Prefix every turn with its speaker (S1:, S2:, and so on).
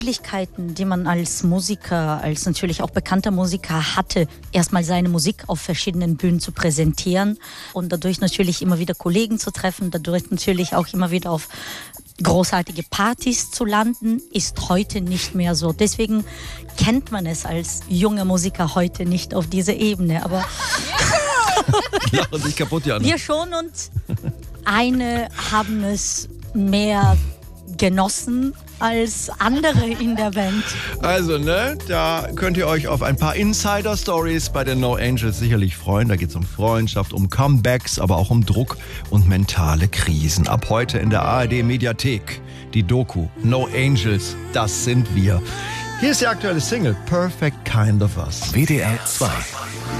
S1: Möglichkeiten, die man als Musiker, als natürlich auch bekannter Musiker hatte, erstmal seine Musik auf verschiedenen Bühnen zu präsentieren und dadurch natürlich immer wieder Kollegen zu treffen, dadurch natürlich auch immer wieder auf großartige Partys zu landen, ist heute nicht mehr so. Deswegen kennt man es als junger Musiker heute nicht auf dieser Ebene, aber
S2: lachen sich kaputt, Jana.
S1: wir schon und eine haben es mehr genossen als andere in der Band.
S2: Also, da könnt ihr euch auf ein paar Insider-Stories bei den No Angels sicherlich freuen. Da geht es um Freundschaft, um Comebacks, aber auch um Druck und mentale Krisen. Ab heute in der ARD-Mediathek die Doku No Angels, das sind wir. Hier ist die aktuelle Single Perfect Kind of Us.
S3: WDR 2.